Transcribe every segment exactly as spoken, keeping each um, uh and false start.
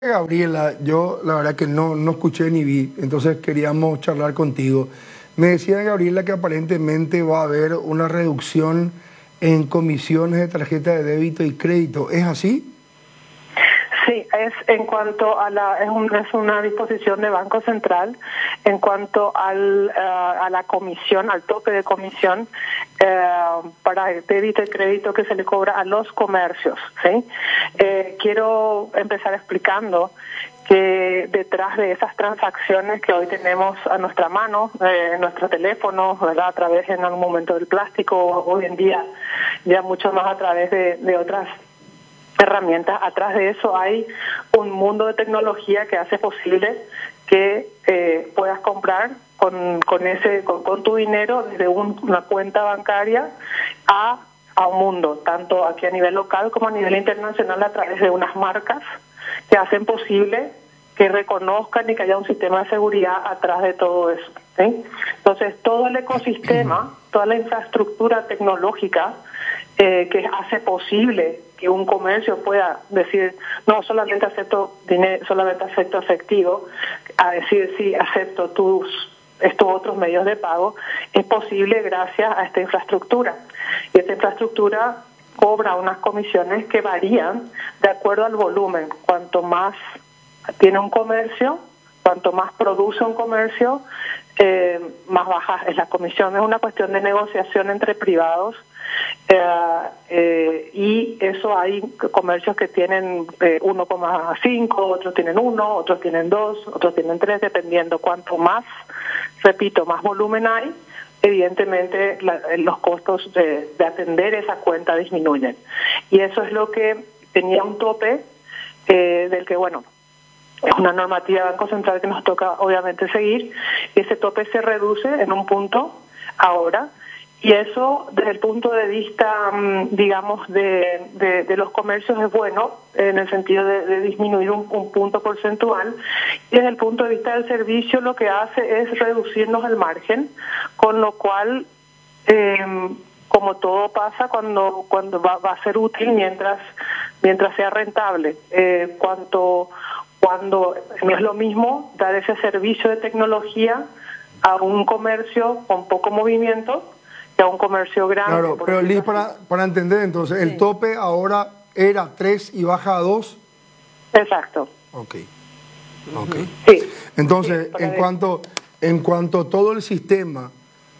Gabriela, yo la verdad que no, no escuché ni vi, entonces queríamos charlar contigo. Me decía Gabriela que aparentemente va a haber una reducción en comisiones de tarjeta de débito y crédito, ¿es así? Sí, es en cuanto a la es, un, es una disposición de Banco Central en cuanto al uh, a la comisión, al tope de comisión uh, para el débito y crédito que se le cobra a los comercios. ¿Sí? Eh, quiero empezar explicando que detrás de esas transacciones que hoy tenemos a nuestra mano, eh, en nuestro teléfono, ¿verdad? A través en algún momento del plástico, hoy en día ya mucho más a través de, de otras herramientas, atrás de eso hay un mundo de tecnología que hace posible que eh, puedas comprar con con ese con, con tu dinero desde un, una cuenta bancaria a a un mundo, tanto aquí a nivel local como a nivel internacional, a través de unas marcas que hacen posible que reconozcan y que haya un sistema de seguridad atrás de todo eso, ¿sí? Entonces, todo el ecosistema, toda la infraestructura tecnológica eh, que hace posible que un comercio pueda decir, no, solamente acepto dinero, solamente acepto efectivo, a decir, sí, acepto tus estos otros medios de pago, es posible gracias a esta infraestructura. Y esta infraestructura cobra unas comisiones que varían de acuerdo al volumen. Cuanto más tiene un comercio, cuanto más produce un comercio, eh, más baja es la comisión. Es una cuestión de negociación entre privados. Eh, eh, y eso hay comercios que tienen eh, uno coma cinco, otros tienen uno, otros tienen dos, otros tienen tres, dependiendo. Cuanto más, repito, más volumen hay, evidentemente la, los costos de, de atender esa cuenta disminuyen. Y eso es lo que tenía un tope eh, del que, bueno, es una normativa de Banco Central que nos toca obviamente seguir, y ese tope se reduce en un punto ahora. Y eso, desde el punto de vista, digamos, de, de, de los comercios es bueno, en el sentido de, de disminuir un, un punto porcentual. Y desde el punto de vista del servicio, lo que hace es reducirnos el margen, con lo cual, eh, como todo pasa, cuando cuando va, va a ser útil mientras mientras sea rentable. Eh, cuanto, cuando no es lo mismo dar ese servicio de tecnología a un comercio con poco movimiento, a un comercio grande. Claro, pero Liz, para, para entender entonces, sí. El tope ahora era tres y baja a dos. Exacto. Ok, ok. Sí. Entonces, sí, en cuanto, en cuanto todo el sistema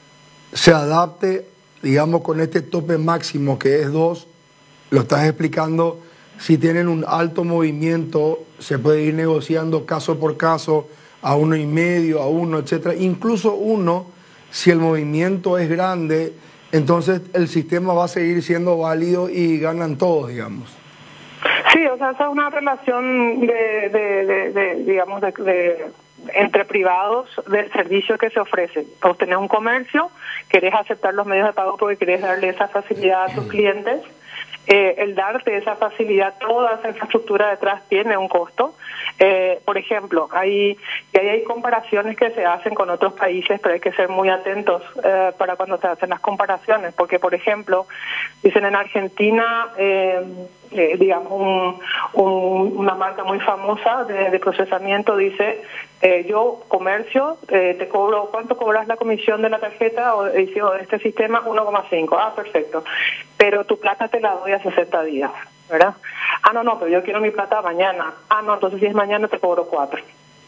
se adapte, digamos, con este tope máximo que es dos, lo estás explicando, si tienen un alto movimiento, se puede ir negociando caso por caso, a uno y medio, a uno, etcétera. Incluso uno, si el movimiento es grande, entonces el sistema va a seguir siendo válido y ganan todos, digamos. Sí, o sea, esa es una relación de, de, de, de digamos, de, de, entre privados del servicio que se ofrece. Vos tenés un comercio, querés aceptar los medios de pago porque querés darle esa facilidad a tus clientes. Eh, el darte esa facilidad, toda esa infraestructura detrás tiene un costo. Eh, por ejemplo, hay, y ahí hay comparaciones que se hacen con otros países, pero hay que ser muy atentos eh, para cuando se hacen las comparaciones, porque, por ejemplo, dicen en Argentina, eh, eh, digamos, un, un, una marca muy famosa de, de procesamiento dice, eh, yo, comercio, eh, te cobro, ¿cuánto cobras la comisión de la tarjeta o de, o de este sistema? uno coma cinco. Ah, perfecto. Pero tu plata te la doy a sesenta días, ¿verdad? Ah, no, no, pero yo quiero mi plata mañana. Ah, no, entonces si es mañana te cobro cuatro.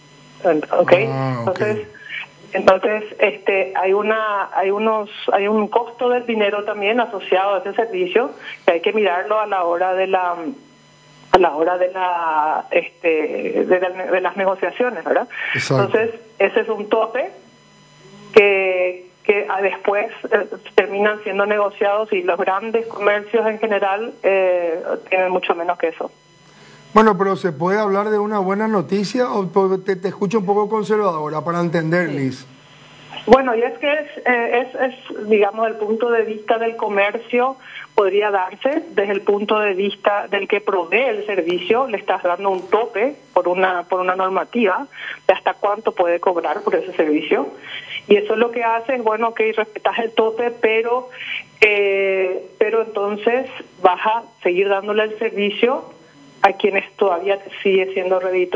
¿Ok? Ah, entonces, okay. entonces, este, hay una, hay unos, hay un costo del dinero también asociado a ese servicio que hay que mirarlo a la hora de la, a la hora de la, este, de, la, de las negociaciones, ¿verdad? Exacto. Entonces, ese es un tope que que después eh, terminan siendo negociados y los grandes comercios en general eh, tienen mucho menos que eso. Bueno, pero ¿se puede hablar de una buena noticia o te, te escucho un poco conservadora para entender, sí. Liz? Bueno, y es que es, eh, es, es, digamos, el punto de vista del comercio podría darse desde el punto de vista del que provee el servicio, le estás dando un tope por una por una normativa de hasta cuánto puede cobrar por ese servicio. Y eso lo que hace es, bueno, que respetas el tope, pero eh, pero entonces vas a seguir dándole el servicio a quienes todavía sigue siendo redituable